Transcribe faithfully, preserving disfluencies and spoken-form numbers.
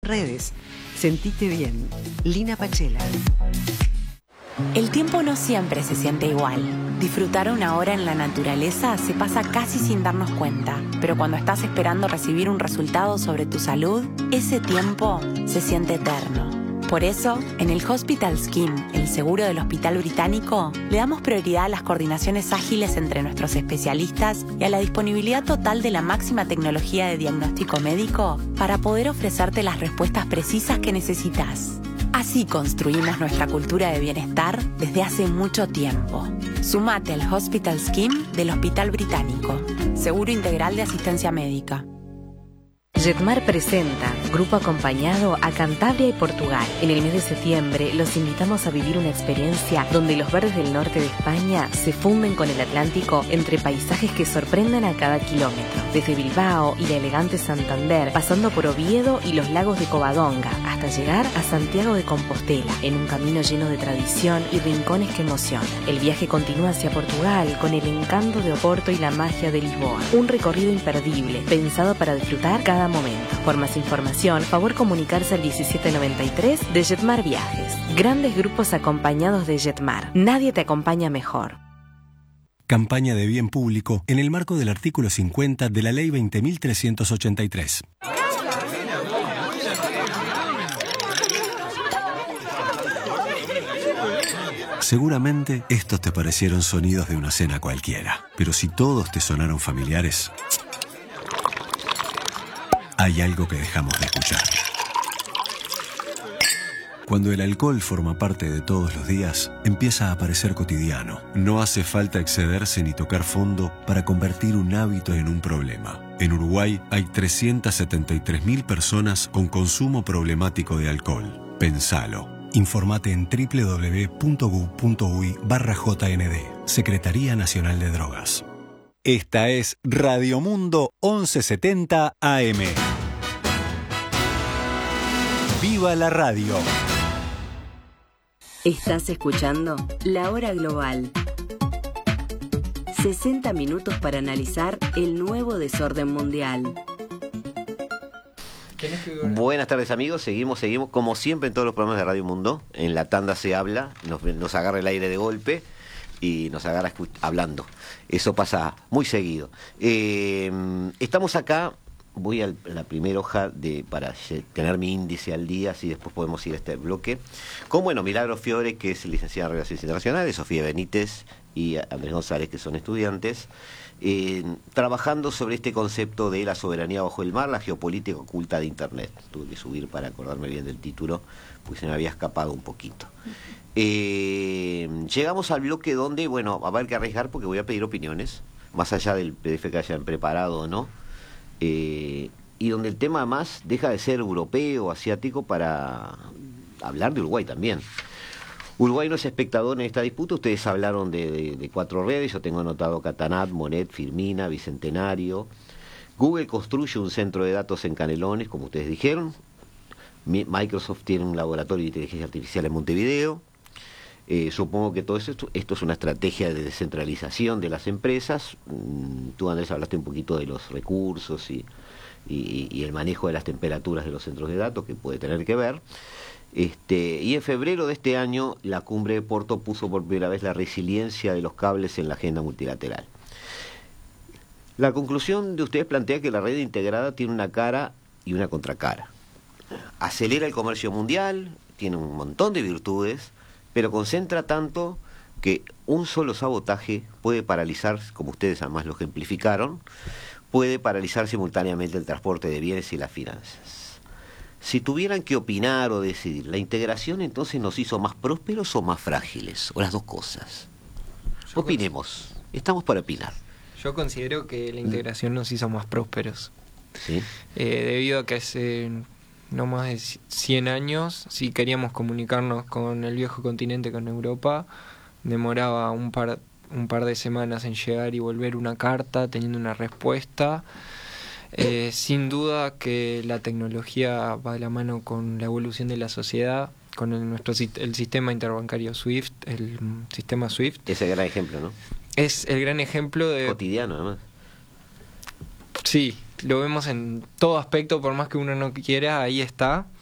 redes. Sentite bien. Lina Pachela. El tiempo no siempre se siente igual. Disfrutar una hora en la naturaleza se pasa casi sin darnos cuenta, pero cuando estás esperando recibir un resultado sobre tu salud, ese tiempo se siente eterno. Por eso, en el Hospital Scheme, el seguro del Hospital Británico, le damos prioridad a las coordinaciones ágiles entre nuestros especialistas y a la disponibilidad total de la máxima tecnología de diagnóstico médico para poder ofrecerte las respuestas precisas que necesitas. Así construimos nuestra cultura de bienestar desde hace mucho tiempo. Sumate al Hospital Scheme del Hospital Británico. Seguro integral de asistencia médica. Jetmar presenta Grupo Acompañado a Cantabria y Portugal. En el mes de septiembre los invitamos a vivir una experiencia donde los verdes del norte de España se funden con el Atlántico entre paisajes que sorprenden a cada kilómetro. Desde Bilbao y la elegante Santander, pasando por Oviedo y los lagos de Covadonga, hasta llegar a Santiago de Compostela, en un camino lleno de tradición y rincones que emocionan. El viaje continúa hacia Portugal con el encanto de Oporto y la magia de Lisboa. Un recorrido imperdible, pensado para disfrutar cada momento. Por más información, favor comunicarse al diecisiete noventa y tres de Jetmar Viajes. Grandes grupos acompañados de Jetmar. Nadie te acompaña mejor. Campaña de bien público en el marco del artículo cincuenta de la Ley veinte mil trescientos ochenta y tres. Seguramente estos te parecieron sonidos de una cena cualquiera, pero si todos te sonaron familiares, hay algo que dejamos de escuchar. Cuando el alcohol forma parte de todos los días, empieza a parecer cotidiano. No hace falta excederse ni tocar fondo para convertir un hábito en un problema. En Uruguay hay trescientas setenta y tres mil personas con consumo problemático de alcohol. Pensalo. Informate en doble u doble u doble u punto gu punto uy barra J N D. Secretaría Nacional de Drogas. Esta es Radio Mundo once setenta A M. ¡Viva la radio! Estás escuchando La Hora Global. sesenta minutos para analizar el nuevo desorden mundial. Buenas tardes, amigos. Seguimos, seguimos, como siempre en todos los programas de Radio Mundo. En la tanda se habla, nos, nos agarra el aire de golpe y nos agarra hablando. Eso pasa muy seguido. Eh, estamos acá. Voy a la primera hoja de para tener mi índice al día, así después podemos ir a este bloque. Con, bueno, Milagro Fiore, que es licenciada en Relaciones Internacionales, Sofía Benítez y Andrés González, que son estudiantes, eh, trabajando sobre este concepto de la soberanía bajo el mar, la geopolítica oculta de Internet. Tuve que subir para acordarme bien del título, porque se me había escapado un poquito. Eh, llegamos al bloque donde, bueno, va a haber que arriesgar porque voy a pedir opiniones, más allá del P D F que hayan preparado o no. Eh, y donde el tema más deja de ser europeo, asiático, para hablar de Uruguay también. Uruguay no es espectador en esta disputa. Ustedes hablaron de, de, de cuatro redes. Yo tengo anotado Catanat, Monet, Firmina, Bicentenario. Google construye un centro de datos en Canelones, como ustedes dijeron. Mi, Microsoft tiene un laboratorio de inteligencia artificial en Montevideo. Eh, supongo que todo esto, esto es una estrategia de descentralización de las empresas. Tú, Andrés, hablaste un poquito de los recursos y, y, y el manejo de las temperaturas de los centros de datos, que puede tener que ver. Este, y en febrero de este año, la cumbre de Porto puso por primera vez la resiliencia de los cables en la agenda multilateral. La conclusión de ustedes plantea que la red integrada tiene una cara y una contracara. Acelera el comercio mundial, tiene un montón de virtudes, pero concentra tanto que un solo sabotaje puede paralizar, como ustedes además lo ejemplificaron, puede paralizar simultáneamente el transporte de bienes y las finanzas. Si tuvieran que opinar o decidir, ¿la integración entonces nos hizo más prósperos o más frágiles? O las dos cosas. Yo Opinemos, estamos para opinar. Yo considero que la integración nos hizo más prósperos. ¿Sí? Eh, debido a que hace no más de cien años, si queríamos comunicarnos con el viejo continente, con Europa, demoraba un par, un par de semanas en llegar y volver una carta teniendo una respuesta. Eh, sin duda que la tecnología va de la mano con la evolución de la sociedad, con el, nuestro el sistema interbancario SWIFT, el sistema SWIFT. Ese gran ejemplo, ¿no? Es el gran ejemplo de... cotidiano, además. Sí, lo vemos en todo aspecto, por más que uno no quiera, ahí está.